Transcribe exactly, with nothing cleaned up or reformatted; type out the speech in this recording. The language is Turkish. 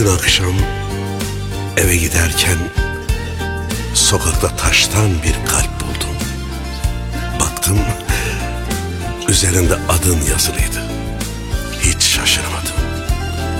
Dün akşam eve giderken sokakta taştan bir kalp buldum. Baktım, üzerinde adın yazılıydı. Hiç şaşırmadım.